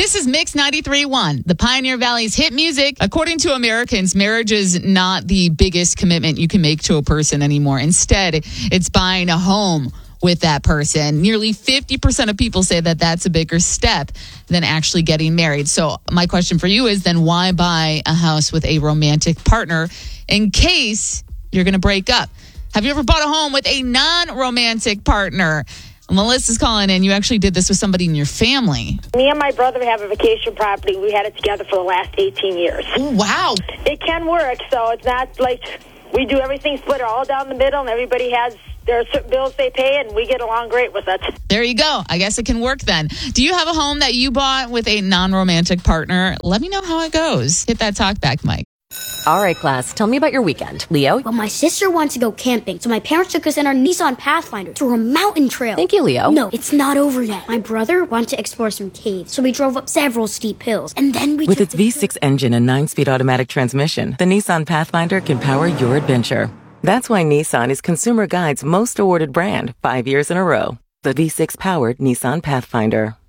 This is Mix 93.1, the Pioneer Valley's hit music. According to Americans, marriage is not the biggest commitment you can make to a person anymore. Instead, it's buying a home with that person. Nearly 50% of people say that that's a bigger step than actually getting married. So my question for you is then why buy a house with a romantic partner in case you're going to break up? Have you ever bought a home with a non-romantic partner? Melissa's calling in. You actually did this with somebody in your family. Me and my brother have a vacation property. We had it together for the last 18 years. Ooh, wow. It can work, so it's not like we do everything split all down the middle, and everybody has their certain bills they pay, and we get along great with it. There you go. I guess it can work then. Do you have a home that you bought with a non-romantic partner? Let me know how it goes. Hit that talk back, Mike. All right, class, tell me about your weekend. Leo? Well, my sister wants to go camping, so my parents took us in our Nissan Pathfinder through a mountain trail. Thank you, Leo. No, it's not over yet. My brother wanted to explore some caves, so we drove up several steep hills, and then we With its V6 engine and 9-speed automatic transmission, the Nissan Pathfinder can power your adventure. That's why Nissan is Consumer Guide's most awarded brand 5 years in a row. The V6-powered Nissan Pathfinder.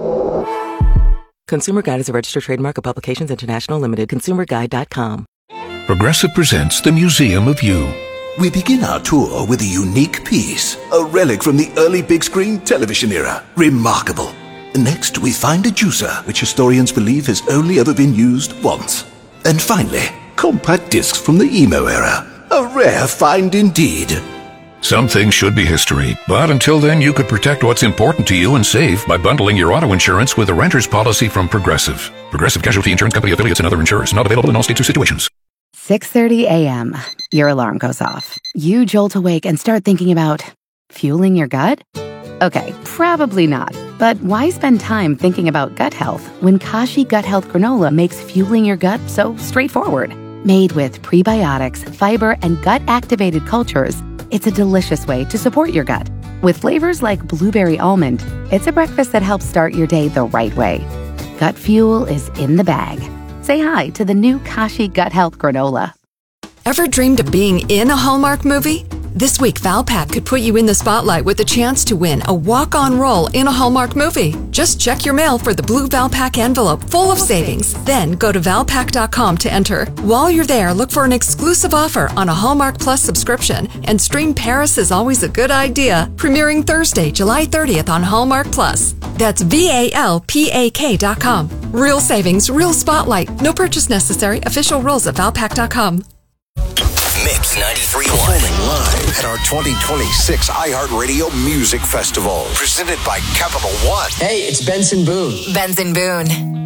Consumer Guide is a registered trademark of Publications International Limited. ConsumerGuide.com. Progressive presents the Museum of You. We begin our tour with a unique piece, a relic from the early big screen television era. Remarkable. Next, we find a juicer, which historians believe has only ever been used once. And finally, compact discs from the emo era. A rare find indeed. Some things should be history, but until then you could protect what's important to you and save by bundling your auto insurance with a renter's policy from Progressive. Progressive Casualty Insurance Company affiliates and other insurers. Not available in all states or situations. 6:30 a.m. Your alarm goes off. You jolt awake and start thinking about fueling your gut? Okay, probably not. But why spend time thinking about gut health when Kashi Gut Health Granola makes fueling your gut so straightforward? Made with prebiotics, fiber, and gut-activated cultures, it's a delicious way to support your gut. With flavors like blueberry almond, it's a breakfast that helps start your day the right way. Gut fuel is in the bag. Say hi to the new Kashi Gut Health Granola. Ever dreamed of being in a Hallmark movie? This week, Valpak could put you in the spotlight with a chance to win a walk-on role in a Hallmark movie. Just check your mail for the blue Valpak envelope full of savings. Then go to Valpak.com to enter. While you're there, look for an exclusive offer on a Hallmark Plus subscription and stream Paris is Always a Good Idea, premiering Thursday, July 30th on Hallmark Plus. That's VALPAK.com. Real savings, real spotlight. No purchase necessary. Official rules at Valpak.com. Mix 93.1. Performing live at our 2026 iHeartRadio Music Festival. Presented by Capital One. Hey, it's Benson Boone. Benson Boone.